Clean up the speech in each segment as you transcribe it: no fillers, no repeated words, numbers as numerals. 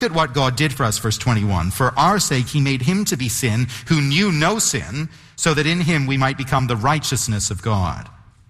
Look at what God did for us, verse 21. For our sake, he made him to be sin who knew no sin, so that in him we might become the righteousness of God.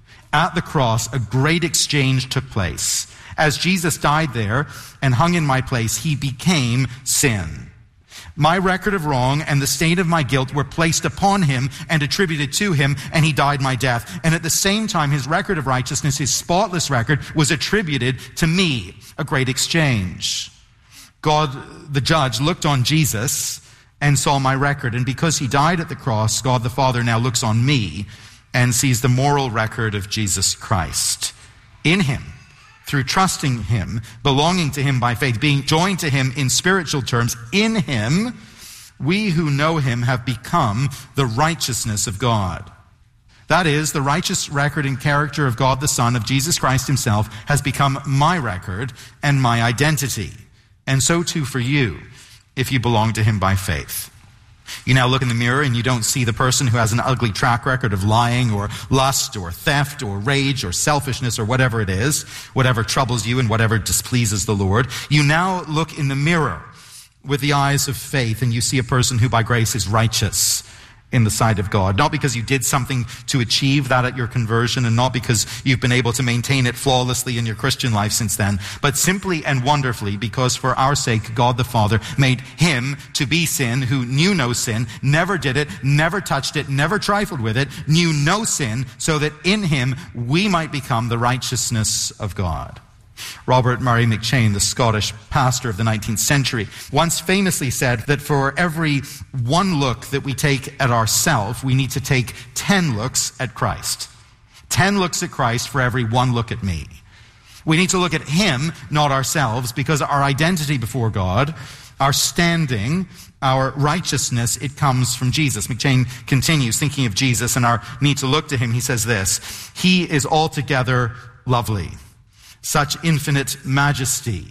At the cross, a great exchange took place. As Jesus died there and hung in my place, he became sin. My record of wrong and the stain of my guilt were placed upon him and attributed to him, and he died my death. And at the same time, his record of righteousness, his spotless record, was attributed to me. A great exchange. God, the judge, looked on Jesus and saw my record. And because he died at the cross, God the Father now looks on me and sees the moral record of Jesus Christ. In him, through trusting him, belonging to him by faith, being joined to him in spiritual terms, in him, we who know him have become the righteousness of God. That is, the righteous record and character of God the Son, of Jesus Christ himself, has become my record and my identity. And so too for you, if you belong to him by faith. You now look in the mirror and you don't see the person who has an ugly track record of lying or lust or theft or rage or selfishness or whatever it is, whatever troubles you and whatever displeases the Lord. You now look in the mirror with the eyes of faith and you see a person who by grace is righteous in the sight of God. Not because you did something to achieve that at your conversion and not because you've been able to maintain it flawlessly in your Christian life since then, but simply and wonderfully because for our sake, God the Father made him to be sin who knew no sin, never did it, never touched it, never trifled with it, knew no sin, so that in him we might become the righteousness of God. Robert Murray McCheyne, the Scottish pastor of the 19th century, once famously said that for every one look that we take at ourselves, we need to take 10 looks at Christ. 10 looks at Christ for every one look at me. We need to look at him, not ourselves, because our identity before God, our standing, our righteousness, it comes from Jesus. McCheyne continues, thinking of Jesus and our need to look to him. He says this: he is altogether lovely. Such infinite majesty,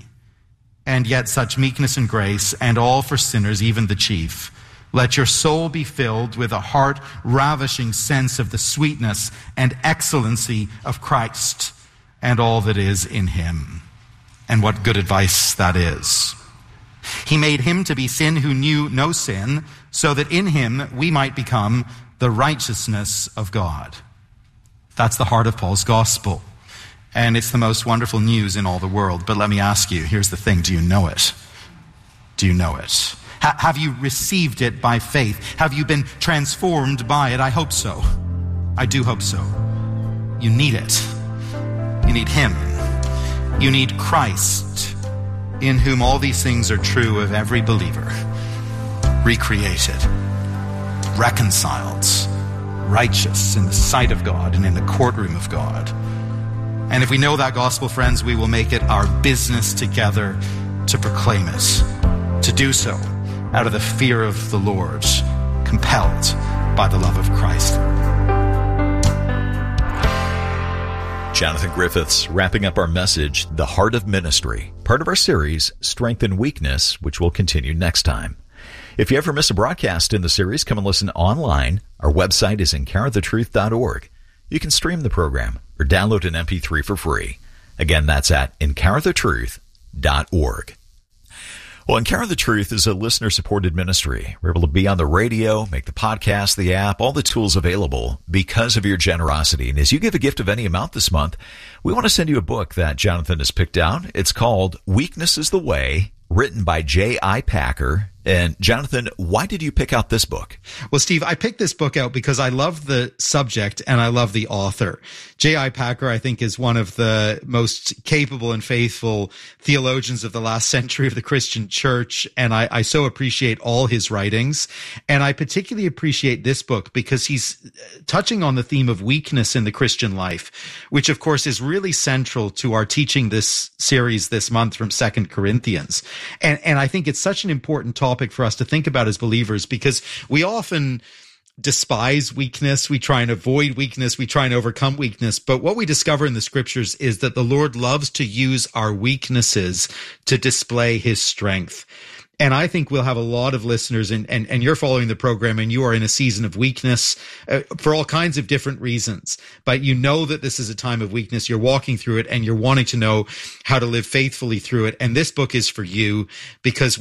and yet such meekness and grace, and all for sinners, even the chief. Let your soul be filled with a heart-ravishing sense of the sweetness and excellency of Christ and all that is in him. And what good advice that is. He made him to be sin who knew no sin, so that in him we might become the righteousness of God. That's the heart of Paul's gospel. And it's the most wonderful news in all the world. But let me ask you, here's the thing, do you know it? Do you know it? Have you received it by faith? Have you been transformed by it? I hope so. I do hope so. You need it. You need him. You need Christ, in whom all these things are true of every believer. Recreated, reconciled, righteous in the sight of God and in the courtroom of God. And if we know that gospel, friends, we will make it our business together to proclaim it, to do so out of the fear of the Lord, compelled by the love of Christ. Jonathan Griffiths wrapping up our message, The Heart of Ministry, part of our series, Strength and Weakness, which will continue next time. If you ever miss a broadcast in the series, come and listen online. Our website is encounterthetruth.org. You can stream the program or download an MP3 for free. Again, that's at encounterthetruth.org. Well, Encounter the Truth is a listener-supported ministry. We're able to be on the radio, make the podcast, the app, all the tools available because of your generosity. And as you give a gift of any amount this month, we want to send you a book that Jonathan has picked out. It's called Weakness is the Way, written by J.I. Packer. And Jonathan, why did you pick out this book? Well, Steve, I picked this book out because I love the subject and I love the author. J.I. Packer, I think, is one of the most capable and faithful theologians of the last century of the Christian church. And I so appreciate all his writings. And I particularly appreciate this book because he's touching on the theme of weakness in the Christian life, which, of course, is really central to our teaching this series this month from 2 Corinthians. And I think it's such an important topic for us to think about as believers because we often despise weakness. We try and avoid weakness. We try and overcome weakness. But what we discover in the scriptures is that the Lord loves to use our weaknesses to display his strength. And I think we'll have a lot of listeners, and you're following the program, and you are in a season of weakness for all kinds of different reasons. But you know that this is a time of weakness. You're walking through it, and you're wanting to know how to live faithfully through it. And this book is for you, because